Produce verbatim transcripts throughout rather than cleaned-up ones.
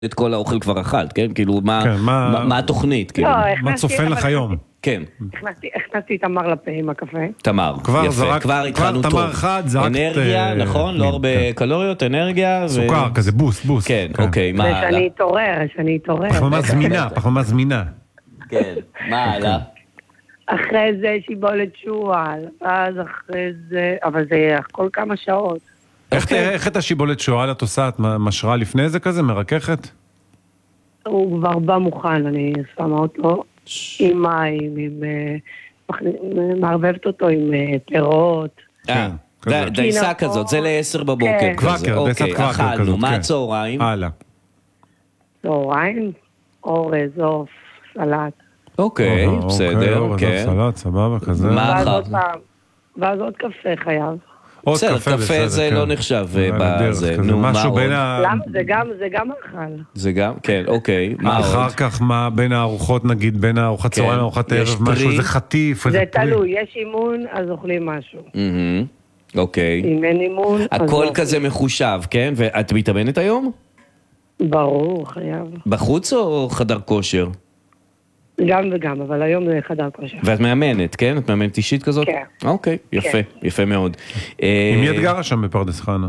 את כל האוכל כבר אכלת, כן? כאילו, מה התוכנית? מה צופן לך היום? כן. הכנסתי תמר לפה עם הקפה. תמר, יפה. כבר התחלנו טוב. תמר חד, זרקת... אנרגיה, נכון? לא הרבה קלוריות, אנרגיה. סוכר, כזה בוסט, בוסט. כן, אוקיי, מה הלאה? ושאני אתעורר, שאני אתעורר. פחמימה זמינה, פחמימה זמינה. כן, מה הלאה? אחרי זה שיבולת שועל, ואז אחרי זה... אבל זה כל כמה שעות. איך את השיבולת שועל את עושה? את משרה לפני זה כזה? מרככת? הוא כבר בא מוכן, אני שמה אותו עם מים, עם... מערבבת אותו עם פירות. אה, דייסה כזאת, זה לעשר בבוקר. קוואקר, דייסת קוואקר כזאת. אכלנו, מה הצהריים? הלאה. צהריים, אורז, עוף, סלט. אוקיי, בסדר, כן. סלט, סבבה, כזה. מה אחר? ואז עוד קפה חייב. בסדר, קפה זה לא נחשב בזה. משהו בין ה... למה? זה גם אכל. זה גם? כן, אוקיי. מה עוד? אחר כך מה בין הארוחות, נגיד, בין הארוחת צהריים לארוחת ערב, משהו, זה חטיף, זה תלוי, יש אימון, אז אוכלים משהו. אוקיי. אם אין אימון... הכל כזה מחושב, כן? ואת מתאמנת היום? ברור, חייב. בחוץ או חדר כושר? גם וגם, אבל היום זה חדר כושר. ואת מאמנת, כן? את מאמנת אישית כזאת? כן. אוקיי, יפה, יפה מאוד. עם מי את גרה שם בפרדס חנה?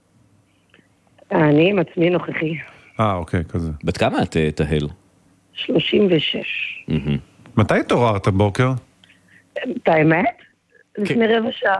אני עם עצמי נוכחי. אה, אוקיי, כזה. בת כמה את תהל? שלושים ושש. מתי התעוררת בוקר? את האמת? לפני רבע שעה.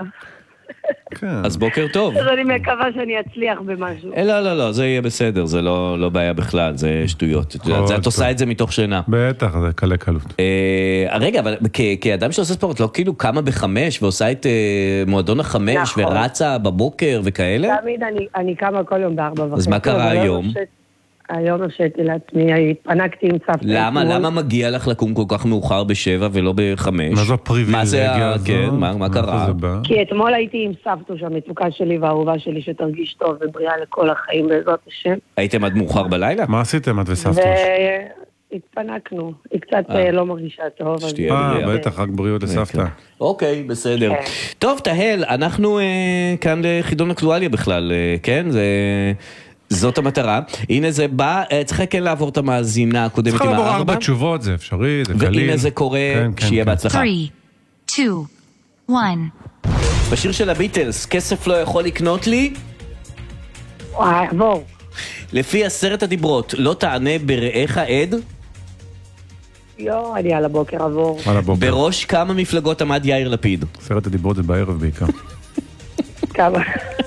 אז בוקר טוב. אז אני מקווה שאני אצליח במשהו. לא, לא, לא, זה יהיה בסדר, זה לא בעיה בכלל, זה שטויות. את עושה את זה מתוך שינה. בטח, זה קלה קלות. רגע, אבל כאדם שעושה ספורט, לא כאילו קמה בחמש ועושה את מועדון החמש ורצה בבוקר וכאלה? תמיד אני קמה כל יום בארבע וחצי. אז מה קרה היום? היום הרשיתי לעצמי, התפנקתי עם צפת. למה? למה מגיע לך לקום כל כך מאוחר בשבע ולא בחמש? מה זו פריבילגיה הזו? כן, מה קרה? כי אתמול הייתי עם סבתו שהמתוקה שלי והאהובה שלי שתרגיש טוב ובריאה לכל החיים בעזרת השם. הייתם עד מאוחר בלילה? מה עשיתם את וסבתוש? והתפנקנו. היא קצת לא מרגישה טוב. אה, בטח, רק בריאות לסבתא. אוקיי, בסדר. טוב, תהל, אנחנו כאן לחידון אקטואליה בכלל, כן? זה... זאת המטרה. הנה זה בא, צריך כן לעבור את המאזינה הקודמת עם הארבע. צריך לעבור ארבע תשובות, זה אפשרי, זה קליל. והנה זה קורה, שיהיה בהצלחה. שלוש, שתיים, אחת. בשיר של הביטלס, כסף לא יכול לקנות לי? וואי, עבור. לפי עשרת הדיברות, לא תענה ברעך עד? יו, אני על הבוקר עבור. על הבוקר. בראש כמה מפלגות עמד יאיר לפיד? עשרת הדיברות זה בערב בעיקר. כמה?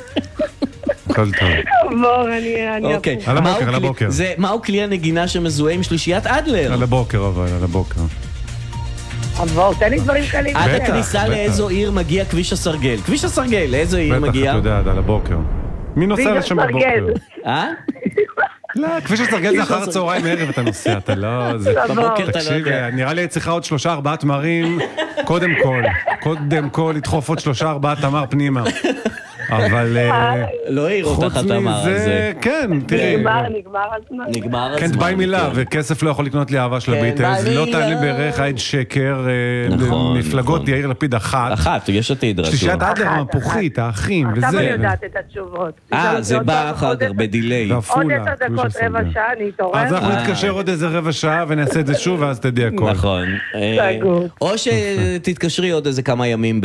הכל טוב. עבור, אני... אוקיי. על הבוקר, על הבוקר. מהו כלי הנגינה שמזוהה עם שלישיית אדלר? על הבוקר, אבל, על הבוקר. עבור, תן לי דברים קלים. עד הכניסה לאיזו עיר מגיע כביש הסרגל? כביש הסרגל, לאיזו עיר מגיע? בטח, את יודעת, על הבוקר. מי נוסע לשם בבוקר? אה? לא, כביש הסרגל זה אחר צהריים ערב אתה נוסע, אתה לא... בבוקר אתה לא תקשיב, נראה לי צריכה עוד שלושה ארבעה תמרים, קודם כל, קודם כל, לדחוף עוד שלושה ארבעה תמר פנימה. אבל לא העיר אותך התמר הזה. כן, תראי. נגמר, נגמר הזמן. נגמר הזמן. כן, תביי מילה, וכסף לא יכול לקנות לי אהבה של הביטלס. לא תעלה בערך עד שקר. מפלגות יאיר לפיד אחת. אחת, יש עתיד. שלישיית אדלר המפוחית, האחים, וזה. עכשיו אני יודעת את התשובות. אה, זה בא אחר כך בדיליי. עוד עשר דקות, רבע שעה, אני אתעורר. אז אנחנו נתקשר עוד איזה רבע שעה ונעשה את זה שוב, ואז תדעי הכל. נכון. או שתתקשרי עוד איזה כמה ימים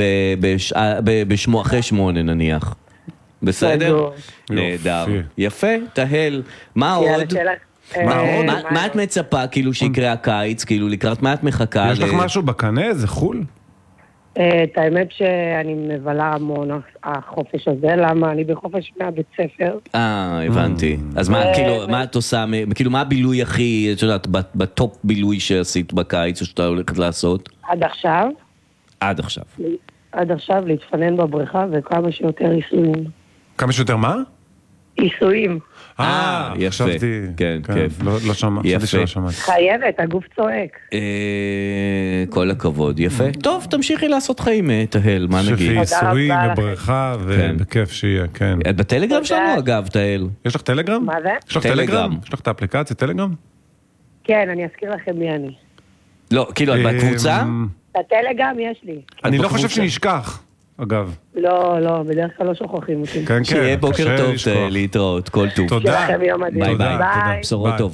אחרי שמונה נניח. בסדר? נהדר. יפה, תהל. מה עוד? מה את מצפה כאילו שיקרה הקיץ? כאילו לקראת מה את מחכה? יש לך משהו בקנה? זה חול? את האמת שאני מבלה המון החופש הזה, למה אני בחופש מהבית ספר. אה, הבנתי. אז מה, כאילו, מה את עושה, כאילו, מה הבילוי הכי, את יודעת, בטופ בילוי שעשית בקיץ, או שאתה הולכת לעשות? עד עכשיו. עד עכשיו. עד עכשיו להתפנן בבריכה וכמה שיותר עיסויים. כמה שיותר מה? עיסויים. אה, חשבתי. כן, כיף. לא שמעתי, שלא שמעתי. חייבת, הגוף צועק. כל הכבוד, יפה. טוב, תמשיכי לעשות חיים, תהל, מה נגיד? שפי עיסויים ובריכה, ובכיף שיהיה, כן. את בטלגרם שלנו, אגב, תהל. יש לך טלגרם? מה זה? יש לך טלגרם? יש לך את האפליקציה, טלגרם? כן, אני אזכיר לכם מי אני. לא, כאילו, את בקבוצה? בטלגרם יש לי. אני לא חושב שנשכח. אגב. לא, לא, בדרך כלל לא שוכחים אותי. כן, כן. שיהיה בוקר טוב, להתראות, כל טוב. תודה. שיהיה לכם יום מדהים. ביי ביי. בשורות טובות.